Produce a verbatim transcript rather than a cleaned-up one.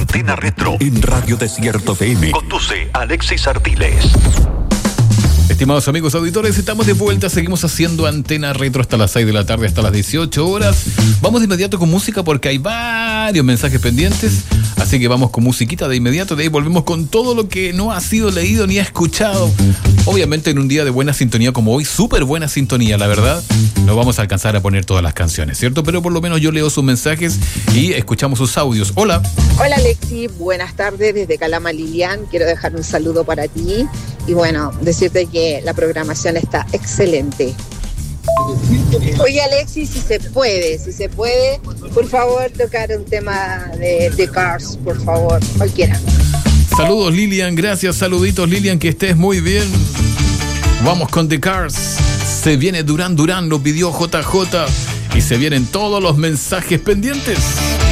Antena Retro en Radio Desierto F M. Conduce Alexis Artiles. Estimados amigos auditores, estamos de vuelta, seguimos haciendo Antena Retro hasta las seis de la tarde, hasta las dieciocho horas. Vamos de inmediato con música porque hay varios mensajes pendientes, así que vamos con musiquita de inmediato, de ahí volvemos con todo lo que no ha sido leído ni ha escuchado. Obviamente en un día de buena sintonía como hoy, súper buena sintonía, la verdad, no vamos a alcanzar a poner todas las canciones, ¿cierto? Pero por lo menos yo leo sus mensajes y escuchamos sus audios. Hola. Hola Alexi, buenas tardes desde Calama Lilian, quiero dejar un saludo para ti y bueno, decirte que la programación está excelente. Oye Alexi, si se puede, si se puede, por favor tocar un tema de The Cars, por favor, cualquiera. Saludos Lilian, gracias, saluditos Lilian, que estés muy bien. Vamos con The Cars. Se viene Durán Durán, lo pidió J J y se vienen todos los mensajes pendientes.